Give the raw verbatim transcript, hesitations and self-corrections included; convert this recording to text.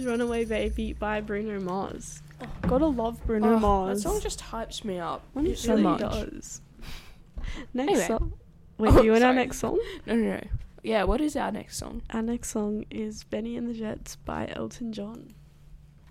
is Runaway Baby by Bruno Mars. Oh, gotta love Bruno Oh, Mars. That song just hypes me up. It It so really much. does. Next Anyway. song. Wait, Oh, do you want our sorry. next song? No, no, no. Yeah, what is our next song? Our next song is Benny and the Jets by Elton John.